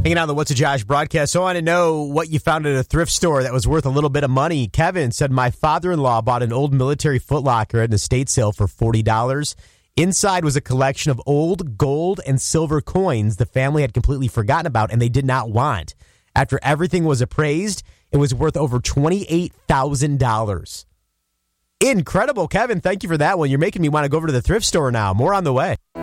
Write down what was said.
Hanging out on the What's a Josh broadcast. So I want to know what you found at a thrift store that was worth a little bit of money. Kevin said, my father-in-law bought an old military footlocker at an estate sale for $40. Inside was a collection of old gold and silver coins the family had completely forgotten about and they did not want. After everything was appraised, it was worth over $28,000. Incredible, Kevin. Thank you for that one. You're making me want to go over to the thrift store now. More on the way.